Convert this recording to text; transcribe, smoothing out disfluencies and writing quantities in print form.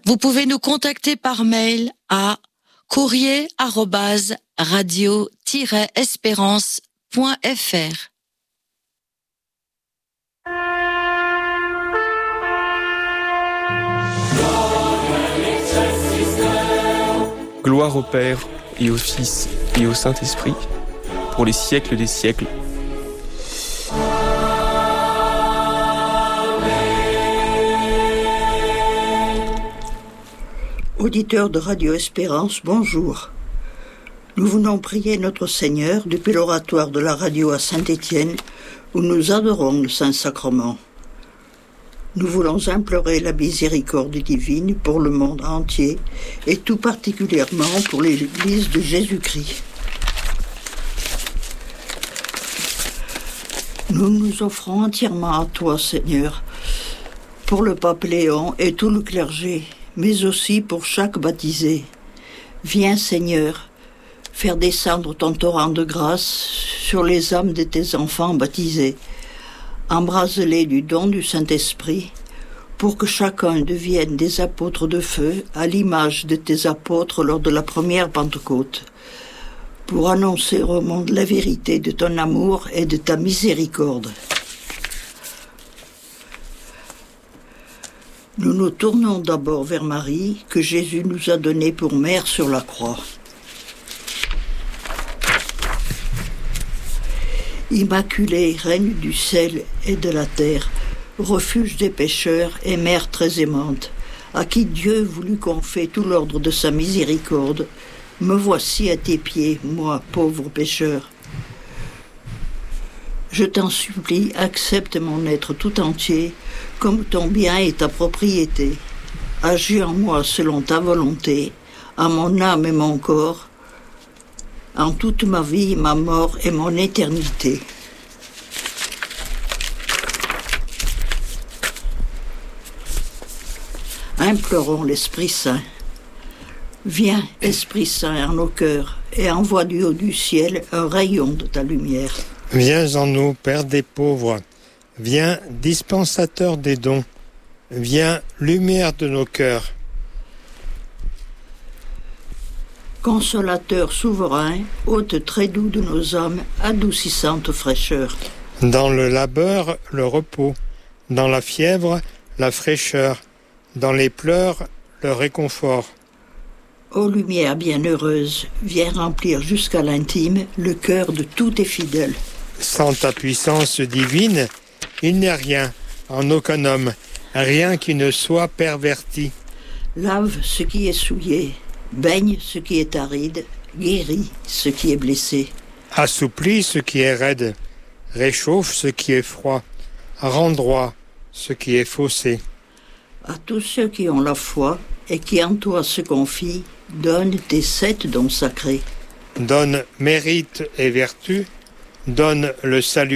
Vous pouvez nous contacter par mail à courrier@radio-espérance.fr. Gloire au Père et au Fils et au Saint-Esprit, pour les siècles des siècles. Auditeurs de Radio Espérance, bonjour. Nous venons prier notre Seigneur depuis l'oratoire de la radio à Saint-Étienne, où nous adorons le Saint-Sacrement. Nous voulons implorer la miséricorde divine pour le monde entier et tout particulièrement pour l'Église de Jésus-Christ. Nous nous offrons entièrement à toi, Seigneur, pour le pape Léon et tout le clergé, mais aussi pour chaque baptisé. Viens, Seigneur, faire descendre ton torrent de grâce sur les âmes de tes enfants baptisés. Embrase-les du don du Saint-Esprit, pour que chacun devienne des apôtres de feu à l'image de tes apôtres lors de la première Pentecôte, pour annoncer au monde la vérité de ton amour et de ta miséricorde. Nous nous tournons d'abord vers Marie, que Jésus nous a donnée pour mère sur la croix. Immaculée, reine du ciel et de la terre, refuge des pécheurs et mère très aimante, à qui Dieu voulut confier tout l'ordre de sa miséricorde, me voici à tes pieds, moi, pauvre pécheur. Je t'en supplie, accepte mon être tout entier, comme ton bien et ta propriété. Agis en moi selon ta volonté, à mon âme et mon corps, en toute ma vie, ma mort et mon éternité. Implorons l'Esprit Saint. Viens, Esprit Saint, en nos cœurs, et envoie du haut du ciel un rayon de ta lumière. Viens en nous, Père des pauvres. Viens, dispensateur des dons. Viens, lumière de nos cœurs. Consolateur souverain, hôte très doux de nos âmes, adoucissante fraîcheur. Dans le labeur, le repos. Dans la fièvre, la fraîcheur. Dans les pleurs, le réconfort. Ô lumière bienheureuse, viens remplir jusqu'à l'intime le cœur de tous tes fidèles. Sans ta puissance divine, il n'est rien, en aucun homme, rien qui ne soit perverti. Lave ce qui est souillé, baigne ce qui est aride, guéris ce qui est blessé. Assouplis ce qui est raide, réchauffe ce qui est froid, rend droit ce qui est faussé. À tous ceux qui ont la foi et qui en toi se confient, donne tes 7 dons sacrés. Donne mérite et vertu, donne le salut